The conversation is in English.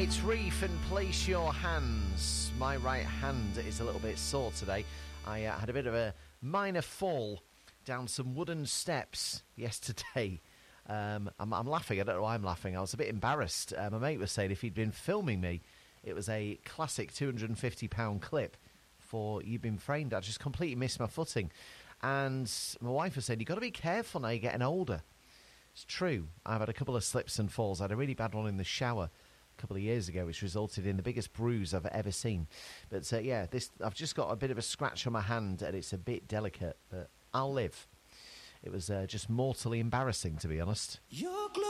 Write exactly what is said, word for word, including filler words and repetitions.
It's Reef and Place Your Hands. My right hand is a little bit sore today. I uh, had a bit of a minor fall down some wooden steps yesterday. Um, I'm, I'm laughing. I don't know why I'm laughing. I was a bit embarrassed. Uh, my mate was saying if he'd been filming me, it was a classic two hundred fifty pound clip for You've Been Framed. I just completely missed my footing. And my wife was saying, you've got to be careful now you're getting older. It's true. I've had a couple of slips and falls. I had a really bad one in the shower a couple of years ago, which resulted in the biggest bruise I've ever seen. But uh, yeah, this I've just got a bit of a scratch on my hand and it's a bit delicate, but I'll live. It was uh, just mortally embarrassing, to be honest. Your